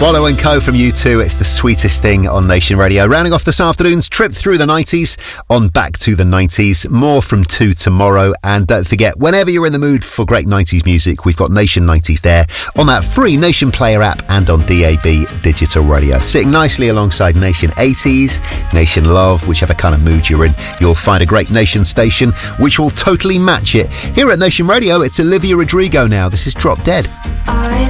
Wallow and Co from U2, it's the sweetest thing on Nation Radio. Rounding off this afternoon's trip through the 90s on Back to the 90s. More from 2 tomorrow. And don't forget, whenever you're in the mood for great 90s music, we've got Nation 90s there on that free Nation Player app and on DAB Digital Radio. Sitting nicely alongside Nation 80s, Nation Love, whichever kind of mood you're in, you'll find a great Nation station which will totally match it. Here at Nation Radio, it's Olivia Rodrigo now. This is Drop Dead.